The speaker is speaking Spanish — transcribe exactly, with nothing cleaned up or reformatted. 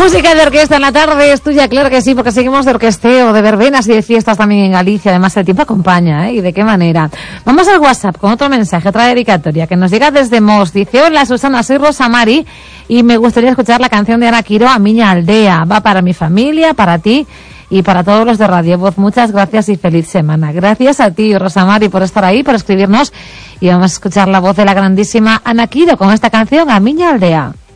música de orquesta en la tarde es tuya, claro que sí, porque seguimos de orquesteo, de verbenas y de fiestas también en Galicia. Además, el tiempo acompaña, ¿eh? ¿Y de qué manera? Vamos al WhatsApp con otro mensaje, otra dedicatoria que nos llega desde Mos. Dice: hola, Susana, soy Rosa Mari y me gustaría escuchar la canción de Ana Quiro, A Miña Aldea. Va para mi familia, para ti y para todos los de Radio Voz. Muchas gracias y feliz semana. Gracias a ti, Rosa Mari, por estar ahí, por escribirnos, y vamos a escuchar la voz de la grandísima Ana Quiro con esta canción, A Miña Aldea.